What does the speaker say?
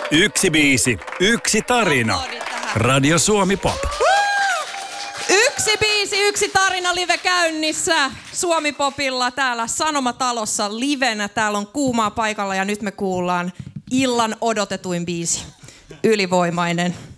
Yksi biisi, yksi tarina. Radio Suomi Pop. Yksi biisi, yksi tarina live käynnissä Suomi Popilla täällä Sanomatalossa livenä. Täällä on kuumaa paikalla ja nyt me kuullaan illan odotetuin biisi. Ylivoimainen.